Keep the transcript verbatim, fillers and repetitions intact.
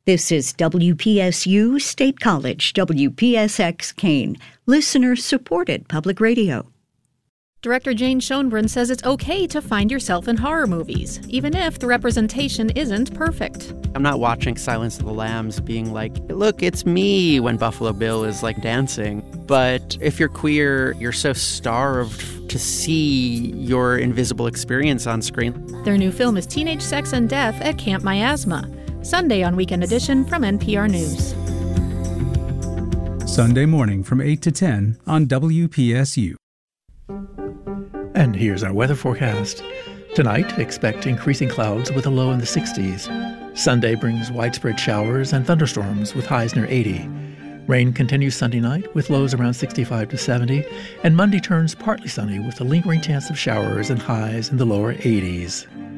This is W P S U State College, W P S X Kane, listener-supported public radio. Director Jane Schoenbrunn says it's okay to find yourself in horror movies, even if the representation isn't perfect. I'm not watching Silence of the Lambs being like, look, it's me, when Buffalo Bill is like dancing. But if you're queer, you're so starved to see your invisible experience on screen. Their new film is Teenage Sex and Death at Camp Miasma, Sunday on Weekend Edition from N P R News. Sunday morning from eight to ten on W P S U. And here's our weather forecast. Tonight, expect increasing clouds with a low in the sixties. Sunday brings widespread showers and thunderstorms with highs near eighty. Rain continues Sunday night with lows around sixty-five to seventy. And Monday turns partly sunny with a lingering chance of showers and highs in the lower eighties.